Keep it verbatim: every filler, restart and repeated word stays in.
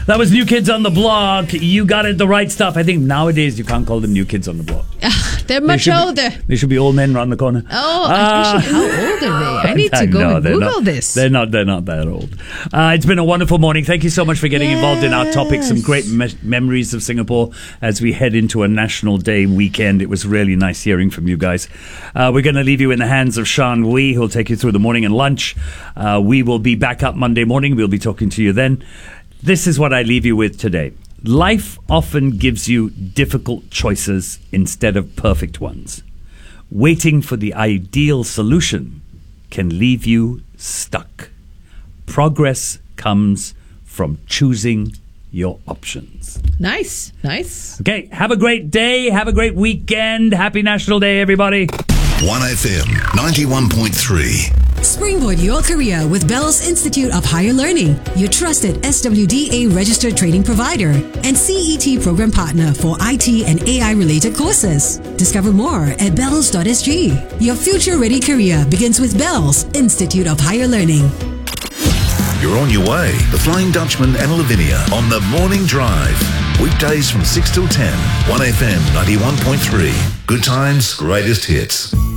That was New Kids on the Block. You got it, the right stuff. I think nowadays you can't call them New Kids on the Block. They're much they older. Be, they should be old men around the corner. Oh, uh, actually, how old are they? I need to go no, and Google not, this. They're not. They're not that old. Uh, it's been a wonderful morning. Thank you so much for getting yes. involved in our topic. Some great me- memories of Singapore as we head into a National Day weekend. It was really nice hearing from you guys. Uh, we're going to leave you in the hands of Sean Wee, who'll take you through the morning and lunch. Uh, we will be back up Monday morning. We'll be talking to you then. This is what I leave you with today. Life often gives you difficult choices instead of perfect ones. Waiting for the ideal solution can leave you stuck. Progress comes from choosing your options. Nice, nice. Okay, have a great day. Have a great weekend. Happy National Day, everybody. one F M ninety-one point three. Springboard your career with Bells Institute of Higher Learning, your trusted S W D A registered training provider and C E T program partner for I T and A I related courses. Discover more at bells dot s g. Your future-ready career begins with Bells Institute of Higher Learning. You're on your way. The Flying Dutchman and Lavinia on the Morning Drive. Weekdays from six till ten. one F M ninety-one point three. Good times, greatest hits.